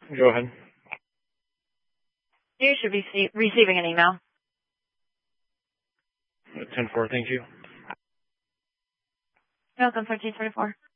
Go ahead. You should be receiving an email. 10-4, thank you. Welcome, 1344.